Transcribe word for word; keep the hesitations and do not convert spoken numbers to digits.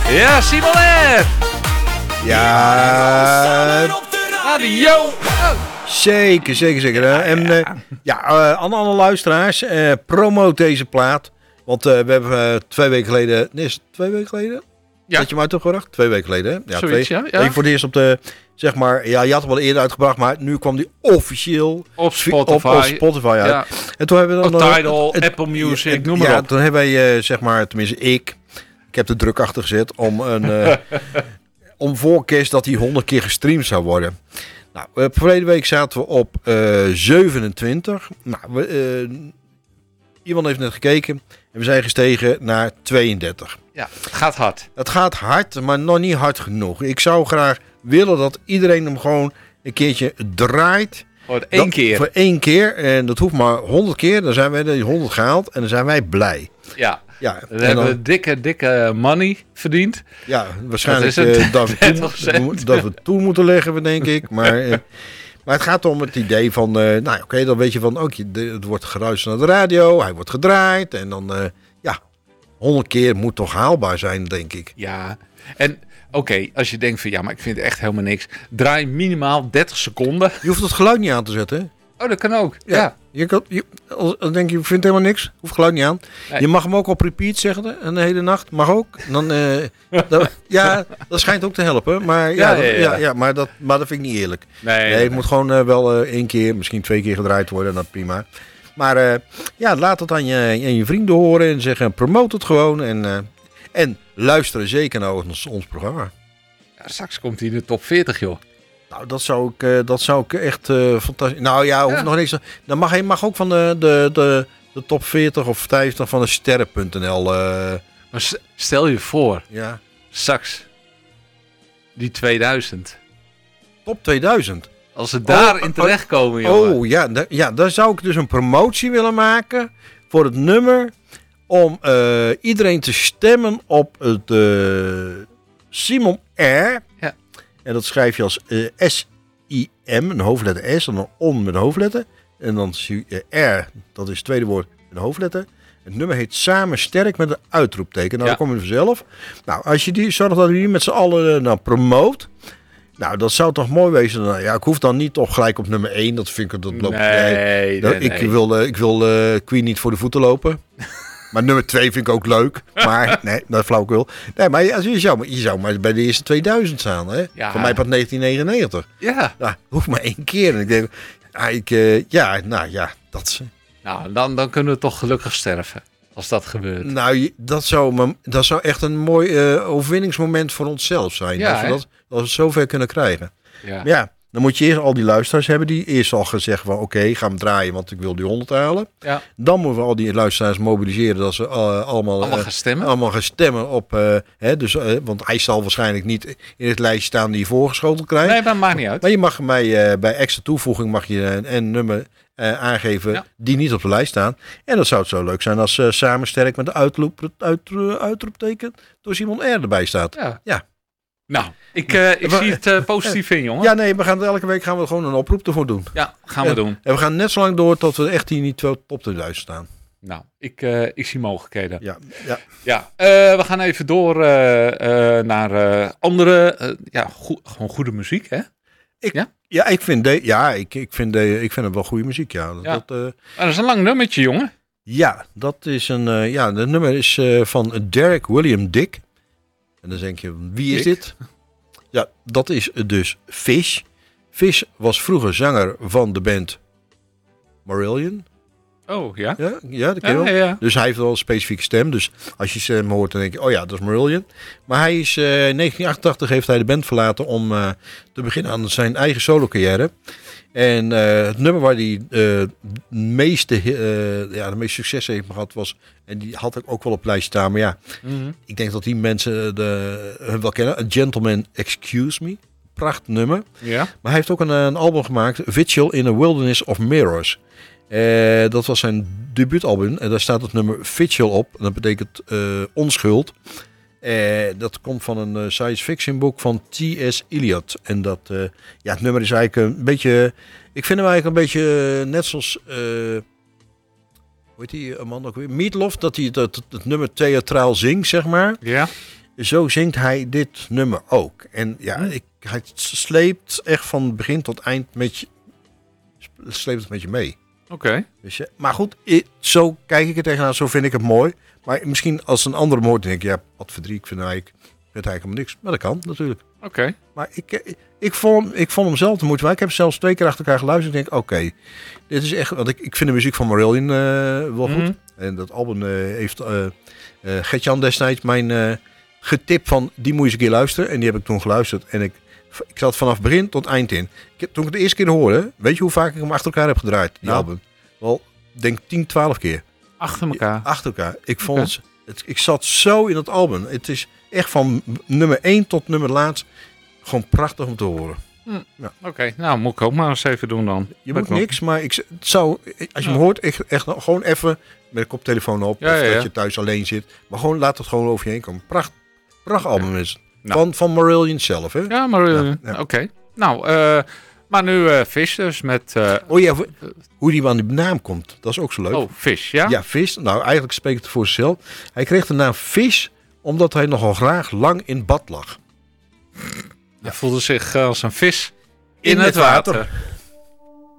Ja, Simon R. Ja, Radio. Oh. zeker, zeker, zeker. Ja, en ja. uh, ja, uh, aan alle luisteraars, uh, promoot deze plaat. Want uh, we hebben uh, twee weken geleden, nee, is het twee weken geleden? Ja. Dat je hem uit hebt gebracht? Twee weken geleden, hè? Ja, Zoiets, twee. ja, ja. Twee voor het eerst op de, zeg maar, ja, je had hem al eerder uitgebracht, maar nu kwam die officieel Op Spotify. Op, op Spotify uit. Ja. En toen hebben we dan... Op uh, Tidal, het, Apple Music, het, noem maar ja, op. toen hebben wij, uh, zeg maar, tenminste ik, ik heb de druk achter gezet om een... Uh, om voor kerst dat die honderd keer gestreamd zou worden. Nou, uh, verleden week zaten we op uh, zevenentwintig. Nou, we, uh, iemand heeft net gekeken en we zijn gestegen naar tweeëndertig. Ja, het gaat hard. Het gaat hard, maar nog niet hard genoeg. Ik zou graag willen dat iedereen hem gewoon een keertje draait. Voor één dat, keer. Voor één keer. En dat hoeft maar honderd keer. Dan zijn wij de honderd gehaald en dan zijn wij blij. Ja. Ja, We hebben dan, dikke, dikke money verdiend. Ja, waarschijnlijk dat, uh, dat, we toen, dat we toe moeten leggen, denk ik. Maar, uh, maar het gaat om het idee van, uh, nou oké, okay, dan weet je van, ook okay, het wordt geluisterd naar de radio, hij wordt gedraaid. En dan, uh, ja, honderd keer moet toch haalbaar zijn, denk ik. Ja, en oké, okay, als je denkt van, ja, maar ik vind het echt helemaal niks. Draai minimaal dertig seconden. Je hoeft het geluid niet aan te zetten, hè? Oh, dat kan ook, ja. ja. Je kan, je, dan denk je, je vindt helemaal niks. Hoeft geluid niet aan. Nee. Je mag hem ook op repeat zeggen, een hele nacht. Mag ook. Dan, uh, dat, ja, dat schijnt ook te helpen. Maar, ja, ja, ja, ja. ja, ja maar, dat, maar dat vind ik niet eerlijk. Nee, nee, nee het moet gewoon uh, wel uh, één keer, misschien twee keer gedraaid worden. Dat prima. Maar uh, ja, laat het aan je, aan je vrienden horen en zeggen, promote het gewoon. En, uh, en luisteren zeker naar ons, ons programma. Ja, straks komt hij in de top veertig, joh. Nou, dat zou ik, uh, dat zou ik echt uh, fantastisch... Nou ja, hoeft ja. nog niks... Dan mag hij mag ook van de, de, de, de top veertig of vijftig van de sterren punt n l... Uh... Maar stel je voor, ja. straks die tweeduizend. Top tweeduizend? Als ze daarin oh, terechtkomen, oh, jongen. Oh, ja, da, ja, daar zou ik dus een promotie willen maken voor het nummer... om uh, iedereen te stemmen op het uh, Simon R... Ja. En dat schrijf je als uh, S I M, een hoofdletter S, en dan on met een hoofdletter. En dan zie je uh, R, dat is het tweede woord met een hoofdletter. Het nummer heet Samen Sterk met een uitroepteken. Nou, ja. Dan kom je vanzelf. Nou, als je die zorgt dat je die met z'n allen uh, nou, promoot. Nou, dat zou toch mooi wezen. Nou, ja, ik hoef dan niet toch gelijk op nummer één. Dat vind ik, dat loopt nee, nee, dat, nee. Ik wil, uh, ik wil uh, Queen niet voor de voeten lopen. Maar nummer twee vind ik ook leuk. Maar nee, dat is flauwekul. Nee, maar je, je, zou, je zou maar bij de eerste tweeduizend staan. Hè? Ja. Van mij pas negentien negenennegentig. Ja. Nou, hoeft maar één keer. En ik denk, ja, ik, uh, ja nou ja, dat is... Nou, dan, dan kunnen we toch gelukkig sterven. Als dat gebeurt. Nou, dat zou, dat zou echt een mooi uh, overwinningsmoment voor onszelf zijn. Ja, als, we dat, als we het zover kunnen krijgen. Ja. ja. Dan moet je eerst al die luisteraars hebben die eerst al gezegd van oké, okay, ga hem draaien, want ik wil die honderd halen. Ja. Dan moeten we al die luisteraars mobiliseren dat ze uh, allemaal, allemaal uh, gaan stemmen. Allemaal gaan stemmen op, uh, hè, dus, uh, want hij zal waarschijnlijk niet in het lijstje staan die je voorgeschoteld krijgt. Nee, dat maakt niet uit. Maar je mag mij uh, bij extra toevoeging mag je een, een nummer uh, aangeven ja. die niet op de lijst staan. En dat zou het zo leuk zijn als uh, Samen Sterk met de uitroep, uit, uh, uitroepteken door Simon R erbij staat. Ja. ja. Nou, ik, uh, ik zie het uh, positief in, jongen. Ja, nee, we gaan elke week gaan we gewoon een oproep ervoor doen. Ja, gaan we en, doen. En we gaan net zo lang door tot we echt in die top tweeduizend staan. Nou, ik, uh, ik zie mogelijkheden. Ja, ja. ja uh, we gaan even door uh, uh, naar uh, andere, uh, ja, go- gewoon goede muziek, hè? Ik, ja? ja, ik vind, de, ja ik, ik, vind de, ik vind het wel goede muziek, ja. Dat, ja. Dat, uh, dat is een lang nummertje, jongen. Ja, dat is een, uh, ja, het nummer is uh, van Derek William Dick. En dan denk je, wie is Dick? dit? Ja, dat is dus Fish. Fish was vroeger zanger van de band Marillion. Oh, ja? Ja, ja dat ken je ja, wel. Ja, ja. Dus hij heeft wel een specifieke stem. Dus als je hem hoort, dan denk je, oh ja, dat is Marillion. Maar hij is, uh, in negentien achtentachtig heeft hij de band verlaten om uh, te beginnen aan zijn eigen solo carrière. En uh, het nummer waar hij uh, meeste, uh, ja, de meeste succes heeft gehad was, en die had ik ook wel op lijst staan, maar ja, mm-hmm. ik denk dat die mensen de, hun wel kennen. A Gentleman Excuse Me. Prachtig nummer. Ja. Maar hij heeft ook een, een album gemaakt, Vigil in a Wilderness of Mirrors. Uh, dat was zijn debuutalbum en daar staat het nummer Vigil op. En dat betekent uh, onschuld. Uh, dat komt van een uh, science fiction boek van T S Eliot. En dat, uh, ja, het nummer is eigenlijk een beetje, ik vind hem eigenlijk een beetje uh, net zoals, uh, hoe heet die uh, man ook weer? Meatloaf, dat hij het, het, het nummer theatraal zingt, zeg maar. Ja. zo zingt hij dit nummer ook. En ja, Hmm. ik, hij sleept echt van begin tot eind met je, sleept het met je mee. Oké. Okay. Dus, maar goed, ik, zo kijk ik er tegenaan, zo vind ik het mooi. Maar misschien als een andere mooi denk ik, ja, wat verdriet, ik vind eigenlijk, ik vind eigenlijk helemaal niks. Maar dat kan natuurlijk. Oké. Okay. Maar ik, ik, ik, vond, ik vond hem zelf te moeite. Ik heb zelfs twee keer achter elkaar geluisterd. Ik denk, oké, okay, dit is echt, want ik, ik vind de muziek van Marillion uh, wel goed. Mm. En dat album uh, heeft uh, uh, Gert-Jan destijds mijn uh, getipt van, die moet je eens een keer luisteren. En die heb ik toen geluisterd. En ik, ik zat vanaf begin tot eind in. Ik, toen ik het de eerste keer hoorde, weet je hoe vaak ik hem achter elkaar heb gedraaid, die ja. album? Wel, denk tien, twaalf keer. Achter elkaar? Achter elkaar. Ik vond okay. het, het, ik zat zo in het album. Het is echt van nummer één tot nummer laatst gewoon prachtig om te horen. Hm. Ja. Oké, okay. Nou moet ik ook maar eens even doen dan. Je moet nog... niks, maar ik het zou, als je ja. hem hoort, echt, echt gewoon even met een koptelefoon op. Ja, of ja, ja. dat je thuis alleen zit. Maar gewoon laat het gewoon over je heen komen. Pracht, pracht album okay. is het. Nou. Van, van Marillion zelf, hè? Ja, Marillion. Ja, ja. Oké. Okay. Nou, uh, maar nu uh, Fish dus met... Uh, oh ja, hoe die aan die naam komt, dat is ook zo leuk. Oh, Fish, ja? Ja, Fish. Nou, eigenlijk spreekt het voor zichzelf. Hij kreeg de naam Fish omdat hij nogal graag lang in bad lag. Hij voelde zich als een vis in, in het, het water. water.